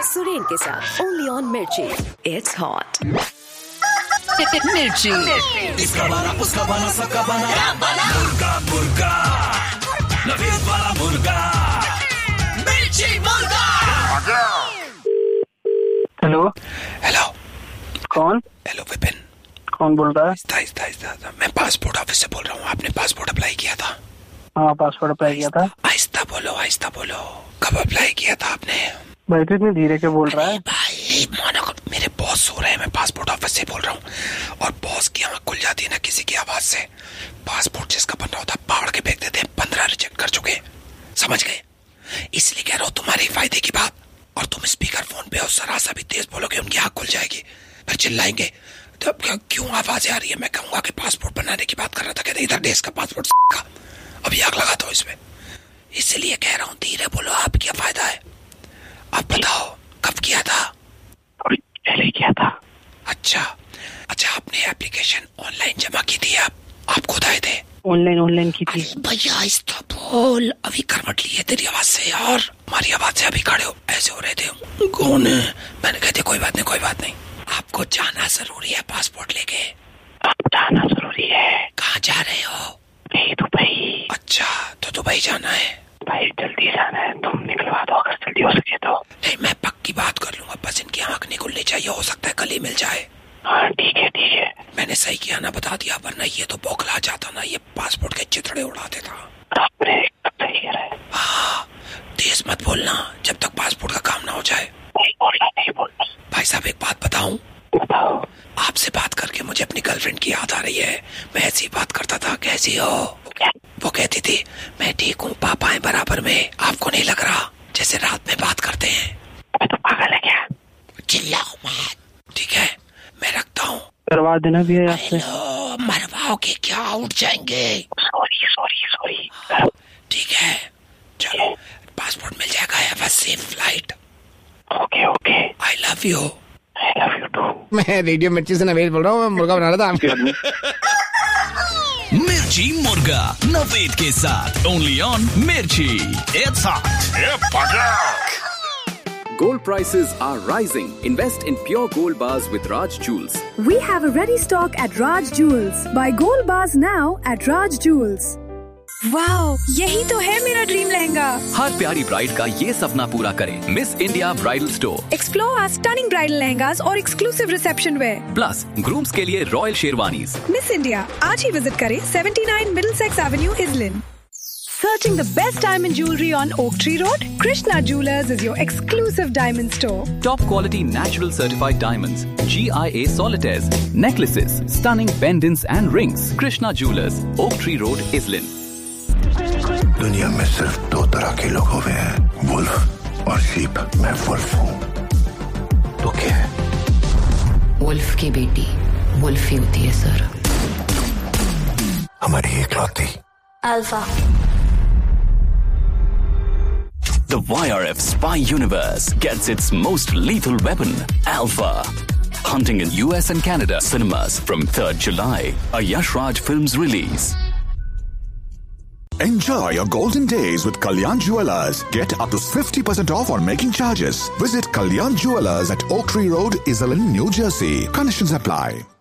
सुरेन के साथ only on मिर्ची। इट्स हॉट मिर्ची। इसका बना उसका बना सबका बना मुर्गा मुर्गा नवीन वाला मुर्गा मिर्ची मुर्गा। हेलो हेलो कौन? हेलो विपिन। कौन बोल रहा है? आहिस्ता मैं पासपोर्ट ऑफिस से बोल रहा हूँ। आपने पासपोर्ट अप्लाई किया था? हाँ पासपोर्ट अप्लाई किया था। आहिस्ता बोलो। कब अप्लाई किया था आपने? भाई तो इतनी धीरे के बोल रहा है? भाई मेरे बॉस सो रहे हैं, मैं पासपोर्ट ऑफिस से बोल रहा हूँ। और बॉस की आँख खुल जाती है ना किसी की आवाज से। पासपोर्ट जिसका बनना होता है पहाड़ के फेंक देते हैं। 15 रिजेक्ट कर चुके, समझ गए? इसलिए कह रहा हूँ तुम्हारे फायदे की बात। और तुम स्पीकर फोन पे जरा सा भी तेज बोलोगे उनकी आँख खुल जाएगी, फिर चिल्लाएंगे। तो क्यों आवाज आ रही है? मैं कहूंगा कि पासपोर्ट बनाने की बात कर रहा था। कहते इधर देश का पासपोर्ट का अभी आग लगा दो इसमें। इसलिए कह रहा हूँ धीरे बोलो, आप क्या फायदा है? आप बताओ कब किया था? थोड़ी पहले किया था। अच्छा आपने एप्लीकेशन ऑनलाइन जमा की थी? आप खुद आए थे? ऑनलाइन की थी। भैया आहिस्ता बोल, अभी करवट ली है तेरी आवाज से यार। हमारी आवाज से अभी खड़े हो ऐसे हो रहे थे। कौन है? मैंने कहते कोई बात नहीं। आपको जाना जरूरी है पासपोर्ट लेके। अब जाना जरूरी है। कहाँ जा रहे हो? दुबई। अच्छा तो दुबई जाना है? भाई जल्दी जाना है, तुम निकलवा दो अगर जल्दी हो सके तो। नहीं मैं पक्की बात कर लूंगा, बस इनकी आँख नहीं खुलनी चाहिए। हो सकता है कल ही मिल जाए। हाँ ठीक है। मैंने सही किया ना बता दिया, वरना ये तो बौखला जाता ना, ये पासपोर्ट के चिथड़े उड़ा देता। आपने सही कह रहा है। हाँ तेज मत बोलना जब तक पासपोर्ट का काम ना हो जाए। नहीं बोलना। भाई साहब एक बात बताऊं? बताओ। आपसे बात करके मुझे अपनी गर्लफ्रेंड की याद आ रही है। मैं ऐसी बात करता था, कैसी हो? वो कहती थी मैं ठीक हूँ, पापा है बराबर में। आपको नहीं लग रहा जैसे रात में बात करते हैं? मैं तो पागल है क्या? चिल्लाओ मत, ठीक है? मैं रखता हूँ। करवा देना भी है आपसे। मरवाओगे क्या? उठ जाएंगे। सॉरी। ठीक है चलो, पासपोर्ट मिल जाएगा। Have a safe flight. Okay. I love you. I love you to. मैं रेडियो मिर्ची से नवेद बोल रहा हूँ। मैं मुर्गा बना रहा था। मिर्ची मुर्गा नवेद के साथ ओनली ऑन मिर्ची। It's hot. Gold prices are rising. Invest in pure gold bars with Raj Jewels. We have a ready stock at Raj Jewels. Buy gold bars now at Raj Jewels. Wow, यही तो है मेरा dream lehenga. हर प्यारी bride का ये सपना पूरा करें। Miss India bridal store. Explore our stunning bridal lehengas और exclusive reception where. Plus grooms के लिए रॉयल शेरवानीज। मिस इंडिया आज ही विजिट करें 79 Middlesex Avenue, Islin. Searching the best diamond jewelry on Oak Tree Road? Krishna Jewelers is your exclusive diamond store. Top quality natural certified diamonds, GIA solitaires, necklaces, stunning pendants and rings. Krishna Jewelers, Oak Tree Road, Islin. दुनिया में सिर्फ 2 तरह के लोग हुए हैं, wolf और sheep. मैं वुल्फ हूँ। तो क्या है? वुल्फ की बेटी वुल्फ ही होती है सर। हमारी इकलौती alpha. The YRF spy universe gets its most lethal weapon, Alpha. Hunting in US and Canada cinemas from 3rd July. A Yash Raj Films release. Enjoy your golden days with Kalyan Jewelers. Get up to 50% off on making charges. Visit Kalyan Jewelers at Oak Tree Road, Islin, New Jersey. Conditions apply.